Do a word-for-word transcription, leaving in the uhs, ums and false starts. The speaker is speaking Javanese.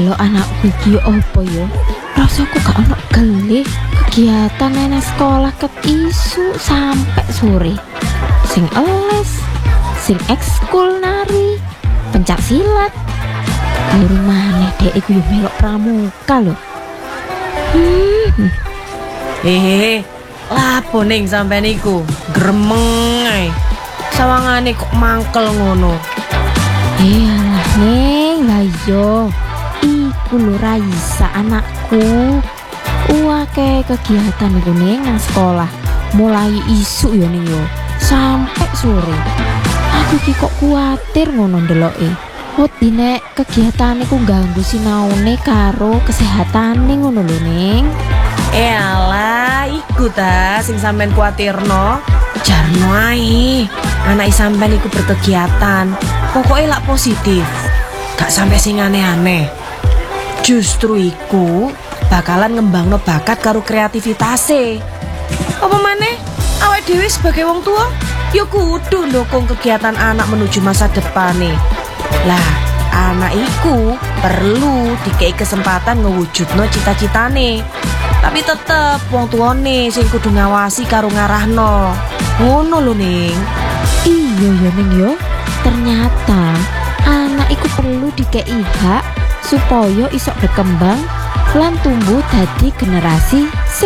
ndelok anakku iki opo yo. Rasaku gak ono gele kegiatan nang sekolah ket isu sampai sore. Sing les, sing ekskul nari, pencak silat. Durung maneh dhek iku yo melok pramuka lho. Hmm. Hehe, lapo ning sampean iku? Gremeng ae. Sawangane kok mangkel ngono. Iyalah Ning, lah iya. Iku lho Raisa anakku. Uake kegiatan iku ning nang sekolah. Mulai isuk yo ning yo sampai sore. Aku iki kok kuatir ngono ndeloke. Wedi nek kegiatan iku ganggu sinaune karo kesehatane ngono lho Ning. Eyalah, iku ta sing sampean kuatirno. Jarno ae. Anak sampean iku berkegiatan. Pokoknya lak positif. Gak sampai sing aneh-aneh. Justru iku bakalan ngembangno bakat karo kreativitasé. Apa maneh? Awake dhewe sebagai wong tua ya kudu ndukung kegiatan anak menuju masa depan nih. Lah, anak iku perlu dikei kesempatan ngewujudno cita-citane. Tapi tetep wong tuane sing kudu ngawasi karo ngarahno. Ngono lho Ning. Iya ya Ning yo. Ternyata anak iku perlu dikei hak supaya iso berkembang lan tumbuh dadi generasi